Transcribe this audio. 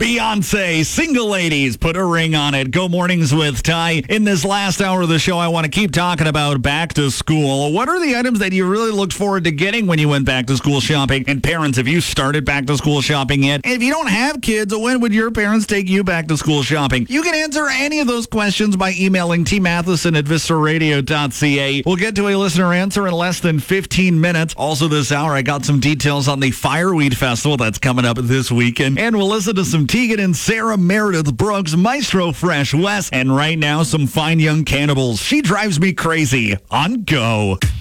Beyonce, Single Ladies, put a ring on it. Go Mornings with Ty. In this last hour of the show, I want to keep talking about back to school. What are the items that you really looked forward to getting when you went back to school shopping? And parents, have you started back to school shopping yet? And if you don't have kids, when would your parents take you back to school shopping? You can answer any of those questions by emailing tmatheson@vistaradio.ca. We'll get to a listener answer in less than 15 minutes. Also this hour, I got some details on the Fireweed Festival that's coming up this weekend. And we'll listen to some Tegan and Sarah, Meredith Brooks, Maestro Fresh West, and right now some Fine Young Cannibals. She Drives Me Crazy on Go.